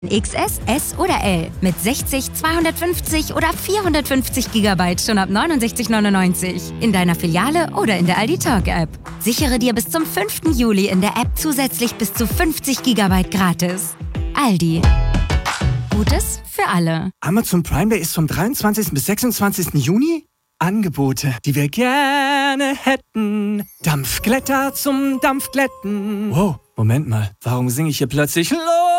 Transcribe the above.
XS, S oder L mit 60, 250 oder 450 GB schon ab 69,99 in deiner Filiale oder in der Aldi Talk App. Sichere dir bis zum 5. Juli in der App zusätzlich bis zu 50 GB gratis. Aldi. Gutes für alle. Amazon Prime Day ist vom 23. bis 26. Juni. Angebote, die wir gerne hätten. Dampfglätter zum Dampfglätten. Wow, Moment mal. Warum singe ich hier plötzlich